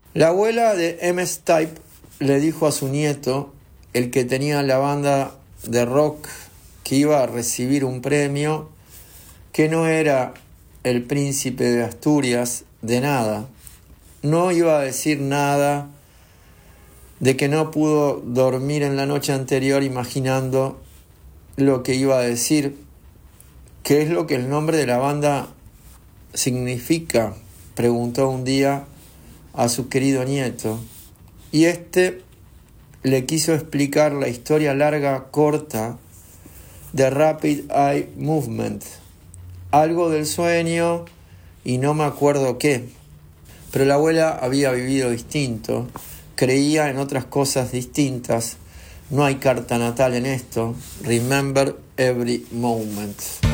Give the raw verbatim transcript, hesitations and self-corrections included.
La abuela de M S Type le dijo a su nieto, el que tenía la banda de rock que iba a recibir un premio, que no era el príncipe de Asturias de nada. No iba a decir nada de que no pudo dormir en la noche anterior imaginando lo que iba a decir, ¿qué es lo que el nombre de la banda significa?, preguntó un día a su querido nieto, y este le quiso explicar la historia larga corta de Rapid Eye Movement, algo del sueño y no me acuerdo qué, pero la abuela había vivido distinto, creía en otras cosas distintas, no hay carta natal en esto, remember every moment.